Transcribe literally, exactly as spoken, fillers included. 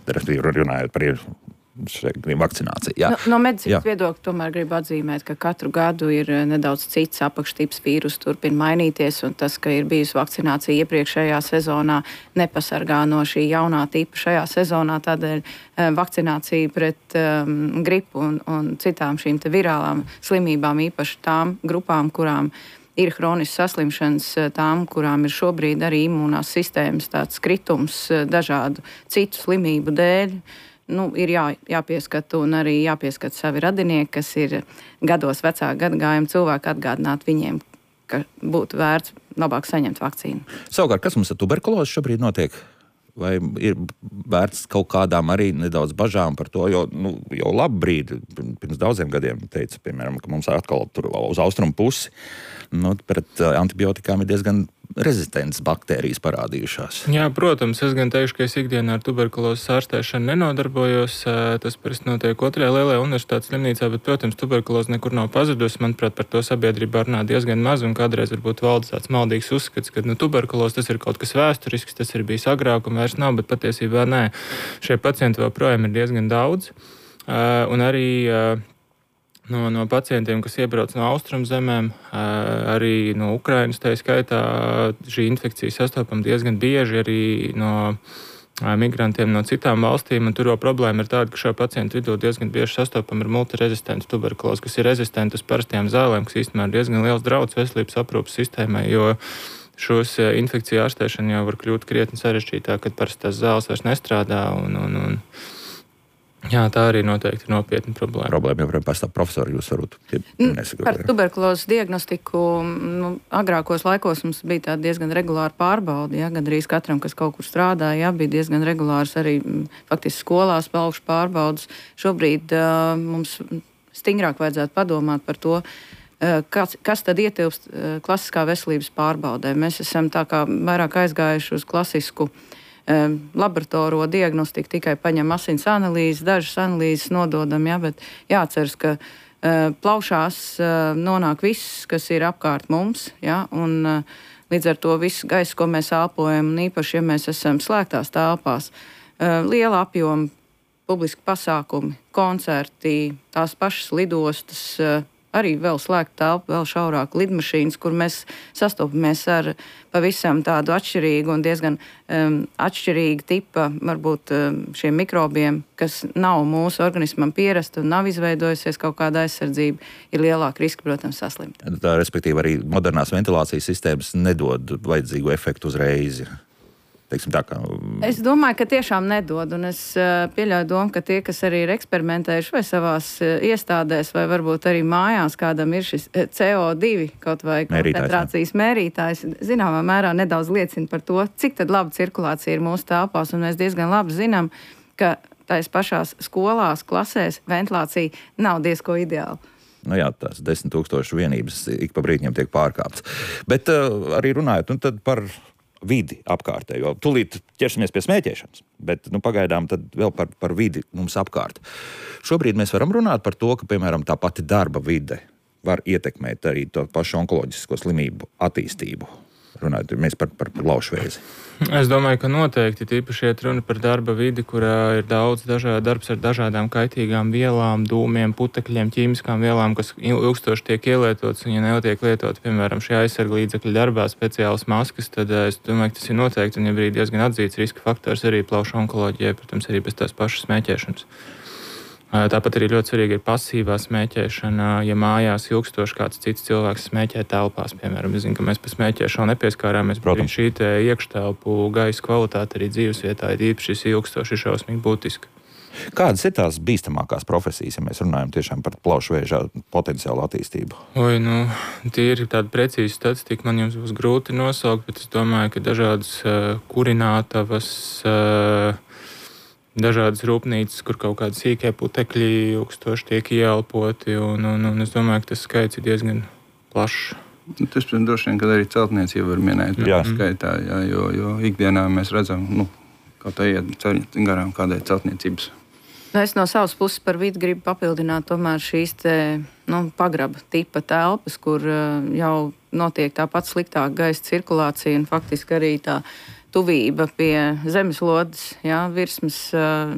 respektīvi runājot par vakcināciju. Jā. No, no medicīnas viedokļa tomēr gribu atzīmēt, ka katru gadu ir nedaudz cits apakštips vīrus turpina mainīties, un tas, ka ir bijusi vakcinācija iepriekšējā sezonā, nepasargā no šī jaunā tipa šajā sezonā, tādēļ vakcinācija pret um, gripu un, un citām šīm te virālām slimībām, īpaši tām grupām, kurām ir hroniskas saslimšanas, tām, kurām ir šobrīd arī imūnās sistēmas tāds kritums dažādu citu slimību dēļ, nu, ir jā, jāpieskata un arī jāpieskata savi radinieki, kas ir gados vecāka gadagājuma cilvēki, atgādināt viņiem, ka būtu vērts labāk saņemt vakcīnu. Savukārt, kas mums ar tuberkulozi šobrīd notiek? Vai ir vērts kaut kādām arī nedaudz bažām par to, jo nu, jau labu brīdi, pirms daudziem gadiem teica, piemēram, ka mums atkal tur uz austrumu pusi, nu, pret antibiotikām ir diezgan rezistents baktērijas parādījušās. Jā, protams, es gan teikšu, ka es ikdienā ar tuberkulozes ārstēšanu nenodarbojos. Tas parasti notiek otrajā lielajā universitātes slimnīcā, bet, protams, tuberkuloze nekur nav pazudusi. Manuprāt, par to sabiedrībā runā diezgan maz, un kādreiz varbūt valda tāds maldīgs uzskats, ka nu, tuberkuloze tas ir kaut kas vēsturisks, tas ir bijis agrāk un vairs nav, bet patiesībā nē. Šie pacienti joprojām ir diezgan daudz. Un arī No, no pacientiem, kas iebrauc no austrumzemēm, arī no Ukrainas, tā skaitā, šī infekcija sastopama diezgan bieži arī no migrantiem no citām valstīm. Un tur jau problēma ir tāda, ka šo pacientu vidū diezgan bieži sastopama ir multirezistenta tuberkuloze, kas ir rezistenta uz parastajām zālēm, kas īstenībā ir diezgan liels drauds veselības aprūpes sistēmai, jo šos infekciju ārstēšana jau var kļūt krietni sarežģītāk, kad parastās zāles vairs nestrādā un, un, un jā, tā arī noteikti ir nopietna problēma. Problēma jau pastāv, profesori, jūs varbūt nesakat. Par tuberkulozes diagnostiku nu, agrākos laikos mums bija tāda diezgan regulāra pārbauda, ja, gandrīz katram, kas kaut kur strādāja, ja, bija diezgan regulārs arī faktiski skolās paukšu pārbaudas. Šobrīd uh, mums stingrāk vajadzētu padomāt par to, uh, kas, kas tad ietilpst uh, klasiskā veselības pārbaudē. Mēs esam tā kā vairāk aizgājuši uz klasisku laboratoriju diagnostiku, tikai paņem asins analīzes, dažas analīzes nododam, ja, bet jāatceras, ka uh, plaušās uh, nonāk viss, kas ir apkārt mums, ja, un uh, līdz ar to viss gaiss, ko mēs elpojam, un īpaši, ja mēs esam slēgtās telpās, uh, liela apjoma publiski pasākumi, koncerti, tās pašas lidostas, uh, arī vēl slēgta telpa, vēl šaurāk lidmašīnas, kur mēs sastopamies ar pavisam tādu atšķirīgu un diezgan um, atšķirīgu tipa, varbūt um, šiem mikrobiem, kas nav mūsu organismam pierasta un nav izveidojusies kaut kāda aizsardzība, ir lielāka riska, protams, saslimt. Tā, respektīvi, arī modernās ventilācijas sistēmas nedod vajadzīgu efektu uzreiz. Teiksim tā, ka... Es domāju, ka tiešām nedod, un es uh, pieļauju domu, ka tie, kas arī ir eksperimentējuši vai savās uh, iestādēs, vai varbūt arī mājās, kādam ir šis uh, C O divi kaut vai koncentrācijas mērītājs, zināmā mērā nedaudz liecina par to, cik tad laba cirkulācija ir mūsu telpās, un mēs diezgan labi zinām, ka tais pašās skolās, klasēs ventilācija nav diezko ideāla. Nu jā, tās desmit tūkstoši vienības ik pa brīdņiem tiek pārkāptas. Bet uh, arī runājot, nu tad par vidi apkārtējo. Tūlīt ķersimies pie smēķēšanas, bet nu, pagaidām tad vēl par, par vidi mums apkārt. Šobrīd mēs varam runāt par to, ka, piemēram, tā pati darba vide var ietekmēt arī to pašu onkoloģisko slimību attīstību. Runājot mēs par, par plaušvēzi. Es domāju, ka noteikti tīpaši iet runa par darba vidi, kurā ir daudz dažādu darbs ar dažādām kaitīgām vielām, dūmiem, putekļiem, ķīmiskām vielām, kas ilgstoši tiek ielietotas, un ja netiek lietot, piemēram, šie aizsarga līdzekļi darbā, speciālas maskas, tad es domāju, ka tas ir noteikti un jau arī diezgan atzīts riska faktors arī plaušu onkoloģijai, protams, arī bez tās pašas smēķēšanas. Tāpat arī ļoti svarīga ir pasīvā smēķēšana. Ja mājās ilgstoši kāds cits cilvēks smēķē telpās, piemēram, es zinu, ka mēs pa smēķēšanu nepieskārāmies, bet šī te iekštelpu gaisa kvalitāte arī dzīvesvietā ir īpaši ilgstoši šausmīgi būtiska. Kādas ir tās bīstamākās profesijas, ja mēs runājam tiešām par plaušvēža potenciālu attīstību? Oi, nu, tie ir tādi precīzi statistika, man jums būs grūti nosaukt, bet es domāju, ka dažādas uh, kurinātavas, uh, dažādas rūpnīcas, kur kaut kādi sīkie putekļi ilgstoši tiek ieelpoti, un, un, un es domāju, ka tas skaits ir diezgan plašs. Tas, droši vien, kad arī celtniecība var minēt, jā. Skaitā, jā, jo, jo ikdienā mēs redzam, nu, kaut aiziet garām kādai celtniecības. Es no savas puses par vidi gribu papildināt tomēr šīs te, nu, pagraba tipa telpas, kur uh, jau notiek tāpat sliktāka gaisa cirkulācija un faktiski arī tā tuvība pie zemeslodes, jā, virsmas